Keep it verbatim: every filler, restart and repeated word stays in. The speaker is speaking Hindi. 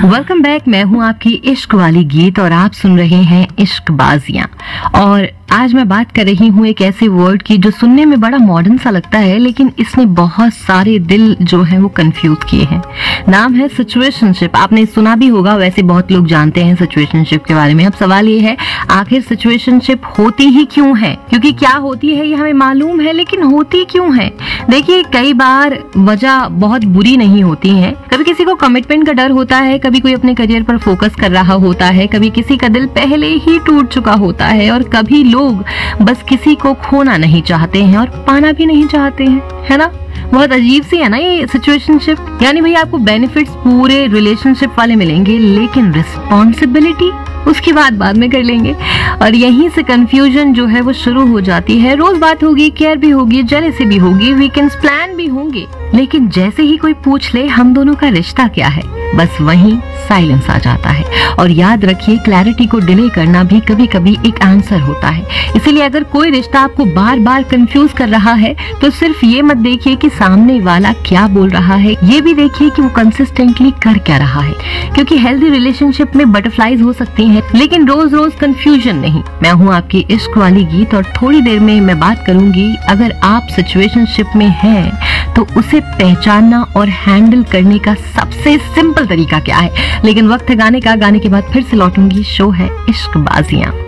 Welcome back. मैं हूं आपकी इश्क वाली गीत और आप सुन रहे हैं इश्क बाजियां। और आज मैं बात कर रही हूं एक ऐसे वर्ड की जो सुनने में बड़ा मॉडर्न सा लगता है, लेकिन इसने बहुत सारे दिल जो हैं वो कंफ्यूज किए हैं। नाम है सिचुएशनशिप। आपने सुना भी होगा, वैसे बहुत लोग जानते हैं सिचुएशनशिप के बारे में। अब सवाल ये है, आखिर सिचुएशनशिप होती ही क्यों है? क्योंकि क्या होती है ये हमें मालूम है, लेकिन होती क्यों है? देखिए, कई बार वजह बहुत बुरी नहीं होती है। कभी किसी को कमिटमेंट का डर होता है, कभी कोई अपने करियर पर फोकस कर रहा होता है, कभी किसी का दिल पहले ही टूट चुका होता है, और कभी लोग बस किसी को खोना नहीं चाहते हैं और पाना भी नहीं चाहते हैं, है ना? बहुत अजीब सी है ना ये सिचुएशनशिप। यानी भाई आपको बेनिफिट्स पूरे रिलेशनशिप वाले मिलेंगे, लेकिन रिस्पॉन्सिबिलिटी उसकी बात बाद में कर लेंगे। और यहीं से कंफ्यूजन जो है वो शुरू हो जाती है। रोज बात होगी, केयर भी होगी, जेलसी भी होगी, वीकेंड्स प्लान भी होंगे, लेकिन जैसे ही कोई पूछ ले हम दोनों का रिश्ता क्या है, बस वहीं साइलेंस आ जाता है। और याद रखिए, क्लैरिटी को डिले करना भी कभी कभी एक आंसर होता है। इसीलिए अगर कोई रिश्ता आपको बार बार कंफ्यूज कर रहा है, तो सिर्फ ये मत देखिए कि सामने वाला क्या बोल रहा है, ये भी देखिए कि वो कंसिस्टेंटली कर क्या रहा है। क्योंकि हेल्दी रिलेशनशिप में बटरफ्लाईज हो सकती हैं, लेकिन रोज रोज कंफ्यूजन नहीं। मैं हूँ आपकी इश्क वाली गीत, और थोड़ी देर में मैं बात करूंगी, अगर आप सिचुएशनशिप में हैं तो उसे पहचानना और हैंडल करने का सबसे सिंपल तरीका क्या है। लेकिन वक्त है गाने का, गाने के बाद फिर से लौटूंगी। शो है इश्क बाजियां।